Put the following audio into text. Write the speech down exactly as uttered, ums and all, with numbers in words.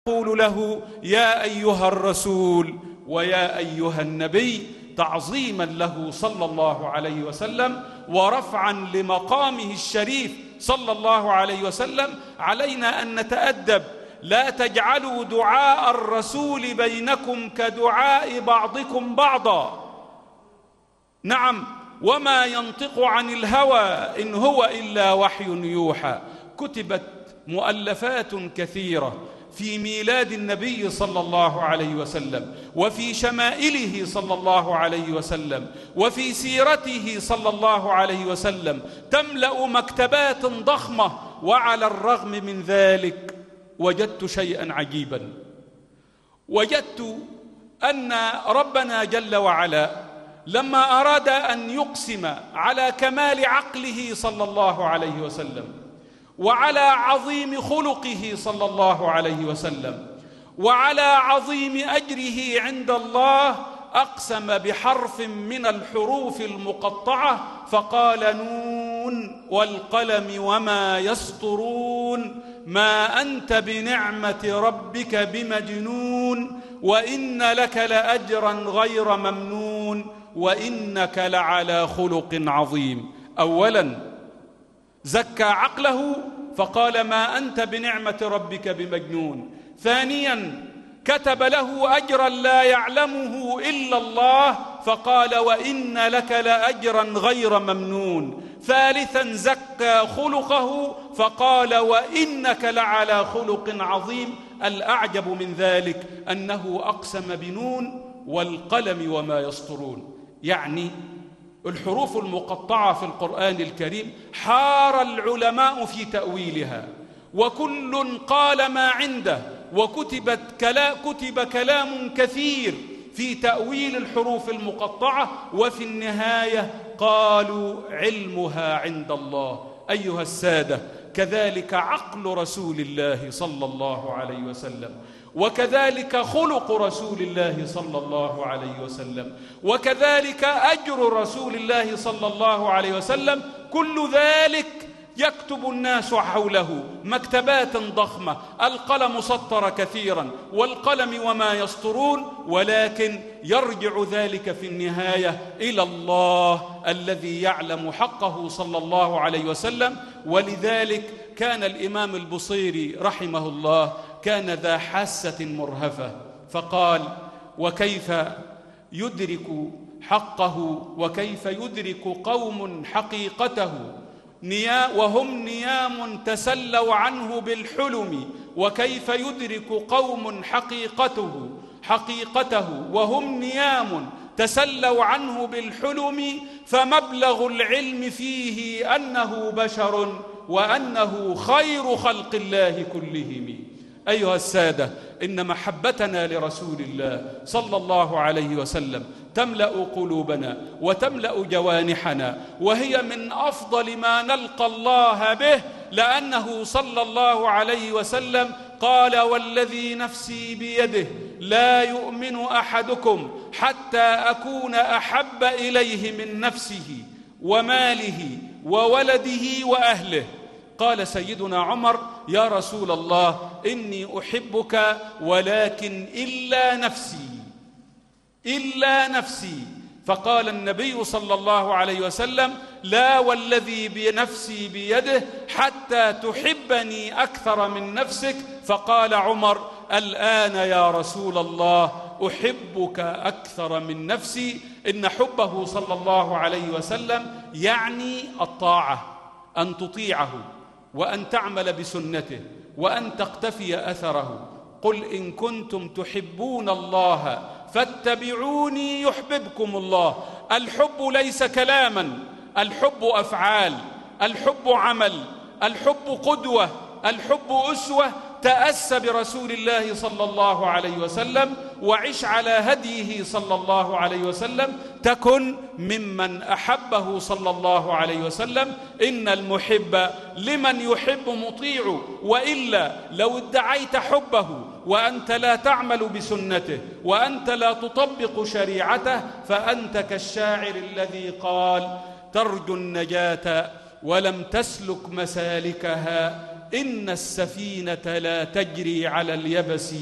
يقول له يا أيها الرسول ويا أيها النبي تعظيما له صلى الله عليه وسلم ورفعا لمقامه الشريف صلى الله عليه وسلم. علينا أن نتأدب، لا تجعلوا دعاء الرسول بينكم كدعاء بعضكم بعضا. نعم، وما ينطق عن الهوى إن هو إلا وحي يوحى. كتبت مؤلفات كثيرة في ميلاد النبي صلى الله عليه وسلم، وفي شمائله صلى الله عليه وسلم، وفي سيرته صلى الله عليه وسلم، تملأ مكتبات ضخمة. وعلى الرغم من ذلك وجدت شيئا عجيبا، وجدت أن ربنا جل وعلا لما أراد أن يقسم على كمال عقله صلى الله عليه وسلم، وعلى عظيم خلقه صلى الله عليه وسلم، وعلى عظيم أجره عند الله، أقسم بحرف من الحروف المقطعة فقال: نون والقلم وما يسطرون، ما أنت بنعمة ربك بمجنون، وإن لك لأجرا غير ممنون، وإنك لعلى خلق عظيم. أولا زكى عقله فقال: ما أنت بنعمة ربك بمجنون. ثانيا كتب له أجرا لا يعلمه إلا الله فقال: وإن لك لأجرا غير ممنون. ثالثا زكى خلقه فقال: وإنك لعلى خلق عظيم. الأعجب من ذلك أنه أقسم بنون والقلم وما يسطرون. يعني الحروف المقطعة في القرآن الكريم حار العلماء في تأويلها، وكل قال ما عنده، وكتبت كلا كتب كلام كثير في تأويل الحروف المقطعة، وفي النهاية قالوا علمها عند الله. أيها السادة، كذلك عقل رسول الله صلى الله عليه وسلم، وكذلك خلق رسول الله صلى الله عليه وسلم، وكذلك أجر رسول الله صلى الله عليه وسلم. كل ذلك يكتب الناس حوله مكتبات ضخمة، القلم سطر كثيرا والقلم وما يسطرون، ولكن يرجع ذلك في النهاية إلى الله الذي يعلم حقه صلى الله عليه وسلم. ولذلك كان الإمام البصيري رحمه الله كان ذا حاسة مرهفة، فقال: وكيف يدرك حقه وكيف يدرك قوم حقيقته وهم نيام تسلوا عنه بالحلم، وكيف يدرك قوم حقيقته حقيقته وهم نيام تسلوا عنه بالحلم، فمبلغ العلم فيه أنه بشر وأنه خير خلق الله كلهم. أيها السادة، إن محبتنا لرسول الله صلى الله عليه وسلم تملأ قلوبنا وتملأ جوانحنا، وهي من أفضل ما نلقى الله به، لأنه صلى الله عليه وسلم قال: والذي نفسي بيده لا يؤمن أحدكم حتى أكون أحب إليه من نفسه وماله وولده وأهله. قال سيدنا عمر: يا رسول الله، إني أحبك ولكن إلا نفسي إلا نفسي. فقال النبي صلى الله عليه وسلم: لا والذي بنفسي بيده حتى تحبني أكثر من نفسك. فقال عمر: الآن يا رسول الله أحبك أكثر من نفسي. إن حبه صلى الله عليه وسلم يعني الطاعة، أن تطيعه وأن تعمل بسنته وأن تقتفي أثره. قل إن كنتم تحبون الله فاتبعوني يحببكم الله. الحب ليس كلاما، الحب أفعال، الحب عمل، الحب قدوة، الحب أسوة. تأس برسول الله صلى الله عليه وسلم وعش على هديه صلى الله عليه وسلم، تكن ممن أحبه صلى الله عليه وسلم. إن المحب لمن يحب مطيع، وإلا لو ادعيت حبه وأنت لا تعمل بسنته وأنت لا تطبق شريعته فأنت كالشاعر الذي قال: ترجو النجاة ولم تسلك مسالكها، إن السفينة لا تجري على اليبس